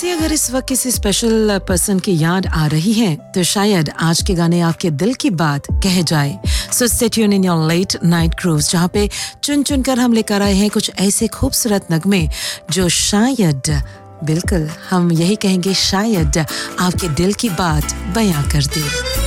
वैसे अगर इस वक्त किसी स्पेशल पर्सन की याद आ रही है तो शायद आज के गाने आपके दिल की बात कह जाए। So stay tune in your let night cruise, जहाँ पे चुन चुन कर हम लेकर आए हैं कुछ ऐसे खूबसूरत नगमे जो शायद, बिल्कुल हम यही कहेंगे, शायद आपके दिल की बात बयां कर दे।